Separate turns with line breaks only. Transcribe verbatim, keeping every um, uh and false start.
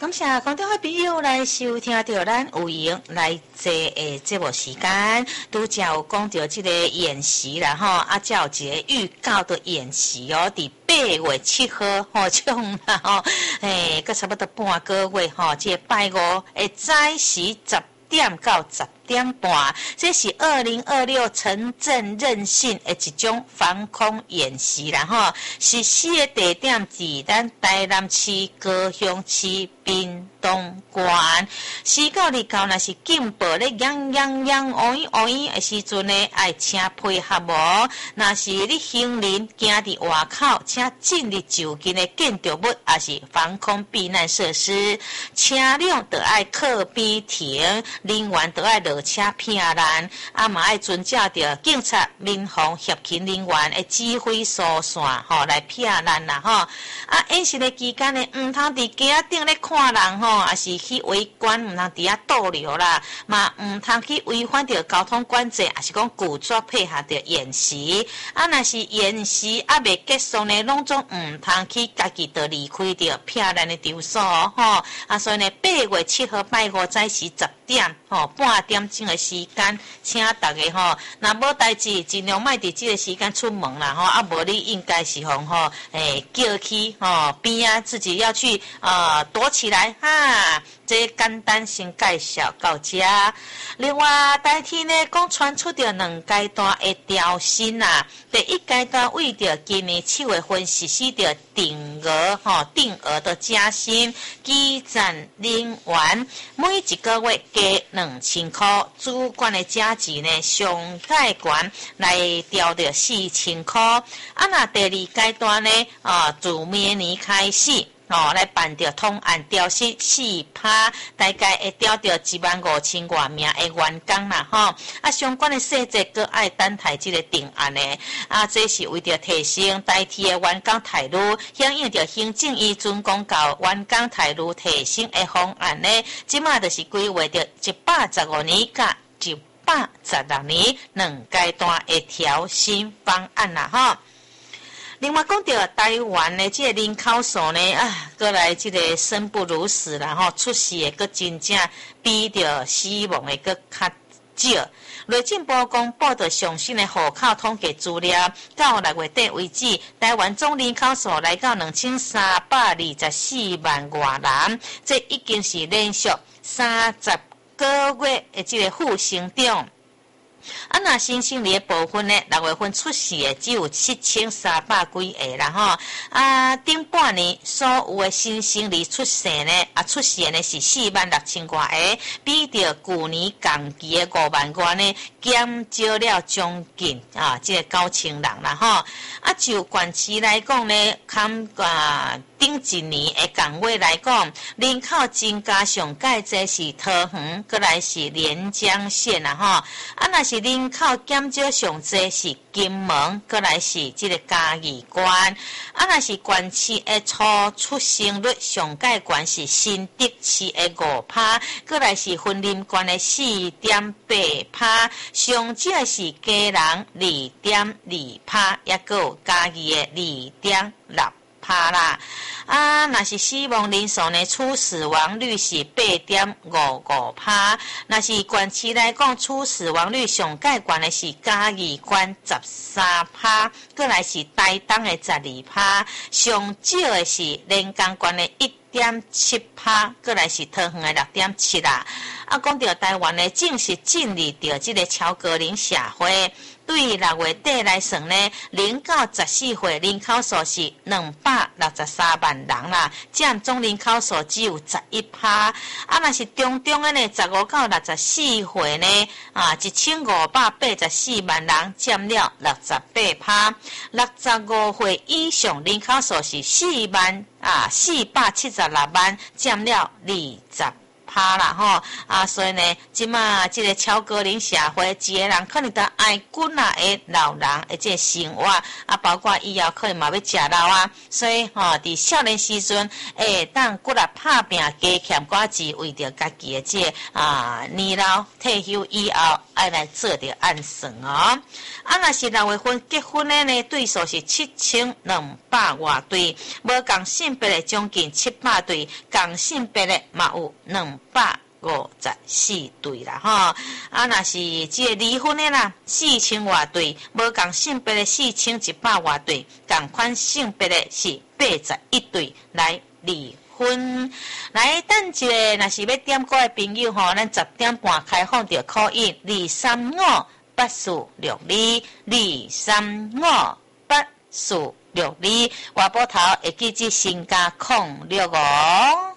感谢观众朋友来收听到咱有闲来坐的节目时间，拄则有讲到这个演习啦吼，啊，才有一个预告的演习哦，伫八月七号吼，种啦吼，诶，佮差不多半个月吼，这个拜五会早时十点到十点半，这是二零二六城镇韧性的一种防空演习啦吼，实施的地点伫咱台南市高雄市滨东县，时到日到若是警报咧央央央乌伊乌伊的时阵呢，爱请配合无，若是你行人行伫外口，请尽力就近的建筑物，也是防空避难设施，车辆就爱靠边停，人员就爱落车拼人，啊嘛爱遵照着警察、民防、协勤人员的指挥疏散吼来拼人啦吼。啊，演习的期间呢，毋通伫街仔顶咧看人吼，也是去围观，毋通伫遐逗留啦，嘛毋通去违反着交通管制，也是讲拒绝配合着演习。啊，若是演习啊未结束呢，拢总毋通去家己就离开着拼人的场所吼。啊，所以呢，八月七号拜五早时十点吼半点钟的时间，请大家吼，若无代志，尽量莫伫即个时间出门啦吼。啊，无你应该是吼吼，诶，叫去吼边啊，自己要去呃躲起来哈。这简单先介绍到这。另外，代天呢讲传出着两阶段的调薪啦。第一阶段为着今年七月份实施着定额吼定额的加薪，基层人员每一个月加两千块，主管的加级呢上盖管来调着四千块。啊，那第二阶段呢啊，自明年开始。哦，来办着通案调薪四趴，大概会调着一万五千外名的员工啦吼。啊，相关的细节搁爱等待这个定案呢。啊，这是为着提升代替的员工待遇，响应着行政院准公告员工待遇提升的方案呢。即马就是规划着一百十五年甲一百十六年两阶段的调薪方案啦吼。另外讲到台湾的这个人口数呢，啊，过来这个生不如死啦吼，出事的个真正比着死亡的个较少。内政部公布的上新的户口统计资料，到六月底为止，台湾总人口数来到两千三百二十四万外人，这已经是连续三十个月的这个负成长。啊，那新生儿的部分呢？六月份出世的只有七千三百几个啦吼。啊，顶半年所有的新生儿出世呢，啊出世呢是四万六千多个，比着去年同期的五万多呢，减少了将近啊，这个九千人啦吼。啊，就县市来讲呢，看啊。顶一年的港位来讲，人口增加上介济是桃园，过来是连江县啦吼。啊，若是人口减少上济是金门，过来是这个嘉义县。啊，若是县市的初出生率上介悬是新竹市的五趴，过来是云林县的四点八趴，上少是嘉南二点二趴，也个有嘉义的二点六。趴啦，啊，若是死亡人数呢，处死亡率是八点五五趴。若是县市来讲，处死亡率上介悬的是嘉义县十三趴，过来是台东的十二趴，上少的是连江县的一点七趴，过来是桃园的六点七啦。啊，讲到台湾呢，正是进入到这个超高龄社会。对六月底来算呢，零到十四岁人口数是两百六十三万人啦，占总人口数只有十一趴。啊，若是中中的呢，十五到六十四岁呢，啊，一千五百八十四万人，占了六十八趴。六十五岁以上人口数是四万啊，四百七十六万，占了二十。 趴啦吼，啊，所以呢，即马即个超高龄社会，一个人可能得爱滚啊的老人，而且生活啊，包括以后可能嘛要食老啊，所以吼，伫少年时阵，诶，当骨力拍拼加欠寡钱，为着家己的即啊年老退休以后，爱来做着按算哦。啊，若是六月份结婚的呢，对数是七千两百外对，无共性别的将近七百对，共性别的嘛有两百五十四对啦吼。啊，若是即个离婚的啦，四千外对，无共性别的四千一百外对，共款性别的是八十一对来离婚。来等一个，若是要点歌的朋友吼，咱十点半开放着call in二三五八四六二二三五八四六二，外波头会记即新加空六五。